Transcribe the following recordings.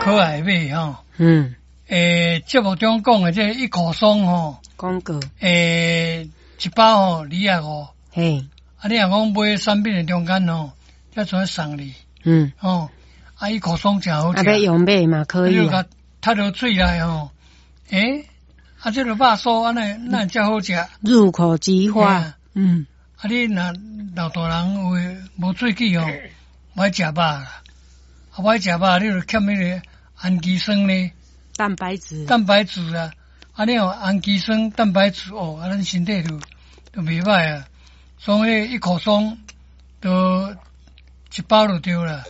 可爱买吼。节目中讲的这一棵松吼， 广告一包吼2.5。 嘿， 你若讲买产品的中间吼，才全送你。一棵松真好食。 要用买嘛可以啊。 插到嘴内吼，这个肉酥那才好食。 入口即化。 你若老大人有无喙齿吼，不爱食肉啦。不爱食肉，你就欠迄个氨基酸呢。蛋白质啊，你有氨基酸、蛋白质咱身体就袂歹啊。所以一颗松都一包就对了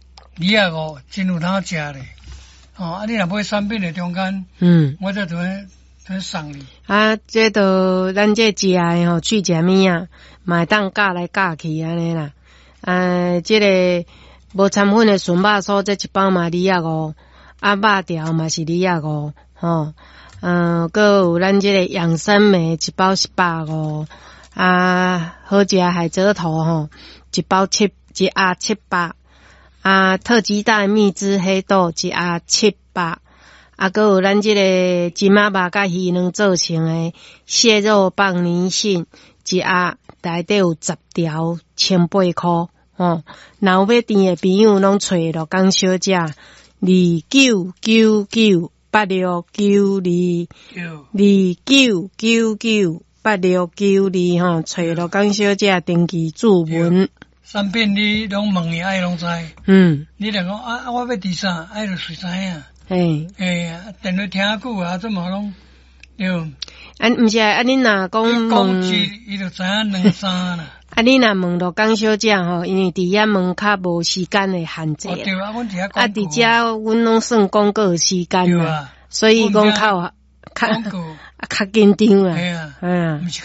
，2.5真有通食咧。你若买产品的中间，我再同送你。 这都咱这食的吼，去食物啊，嘛会当夹来夹去安尼啦。这个无掺粉的纯肉酥，这一包嘛2.5。肉条嘛是2.5，还有咱这个养生梅一包150，好食海蜇头吼，一盒700，特级大蜜汁黑豆一盒700，还有咱这个金仔肉甲鱼卵做成的蟹肉棒泥性一盒内底有10条，1,800块，若有要订的朋友拢找罗江小姐。29998692，29998692吼，找罗江小姐登记注文。 产品你拢问伊，爱拢知。你若讲我要滴啥，就随知影。电话听久啊，这么拢对。毋是恁若讲问， 伊就知影两三啦。 你若问罗江小姐吼，因为伫遐门较无时间的限制。 对啊，阮伫遐广告。伫遮阮拢算广告时间啦，所以讲较紧张啦。